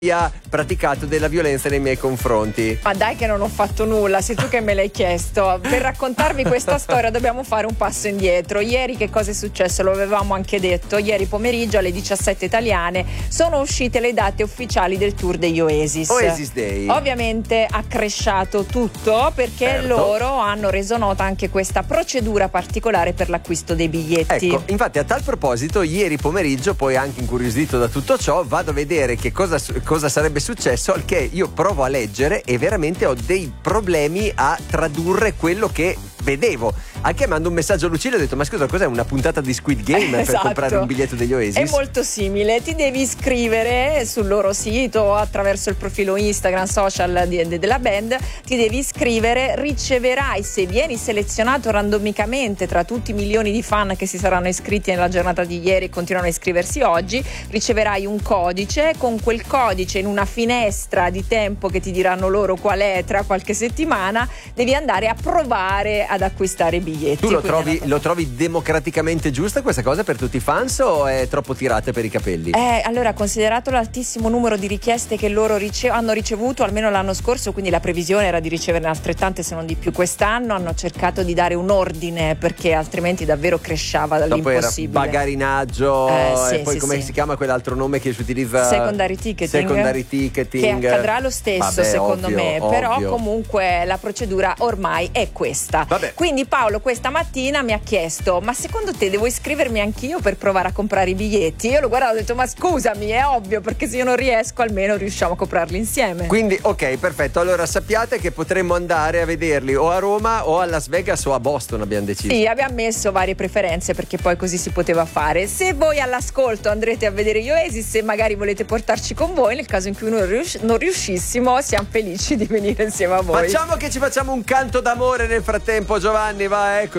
ha praticato della violenza nei miei confronti. Ma dai che non ho fatto nulla, sei tu che me l'hai chiesto. Per raccontarvi questa storia dobbiamo fare un passo indietro. Ieri che cosa è successo? Lo avevamo anche detto. Ieri pomeriggio alle 17 italiane sono uscite le date ufficiali del tour degli Oasis. Oasis Day. Ovviamente ha cresciato tutto perché Certo. loro hanno reso nota anche questa procedura particolare per l'acquisto dei biglietti. Ecco, infatti a tal proposito ieri pomeriggio, poi anche incuriosito da tutto ciò, vado a vedere che cosa sarebbe successo, al che io provo a leggere e veramente ho dei problemi a tradurre quello che vedevo. Anche mando un messaggio a Lucilla e ho detto: ma scusa, cos'è una puntata di Squid Game Esatto. per comprare un biglietto degli Oasis? È molto simile, ti devi iscrivere sul loro sito attraverso il profilo Instagram social della band, ti devi iscrivere, riceverai, se vieni selezionato randomicamente tra tutti i milioni di fan che si saranno iscritti nella giornata di ieri e continuano a iscriversi oggi, riceverai un codice. Con quel codice, in una finestra di tempo che ti diranno loro qual è tra qualche settimana, devi andare a provare ad acquistare biglietti. Tu lo trovi democraticamente giusta questa cosa per tutti i fans o è troppo tirate per i capelli? Allora, considerato l'altissimo numero di richieste che loro hanno ricevuto almeno l'anno scorso, quindi la previsione era di riceverne altrettante se non di più quest'anno, hanno cercato di dare un ordine perché altrimenti davvero cresceva dall'impossibile. Dopo era bagarinaggio sì, e poi sì, come sì. si chiama quell'altro nome che si utilizza? Secondary ticketing, che accadrà lo stesso. Vabbè, secondo ovvio, me, ovvio. Però comunque la procedura ormai è questa. Vabbè. Quindi Paolo questa mattina mi ha chiesto: ma secondo te devo iscrivermi anch'io per provare a comprare i biglietti? Io l'ho guardato e ho detto: ma scusami, è ovvio, perché se io non riesco almeno riusciamo a comprarli insieme. Quindi ok, perfetto, allora sappiate che potremmo andare a vederli o a Roma o a Las Vegas o a Boston, abbiamo deciso. Sì, abbiamo messo varie preferenze perché poi così si poteva fare. Se voi all'ascolto andrete a vedere gli Oasis e magari volete portarci con voi, nel caso in cui non riuscissimo, siamo felici di venire insieme a voi. Facciamo che ci facciamo un canto d'amore nel frattempo, Giovanni, va, ecco.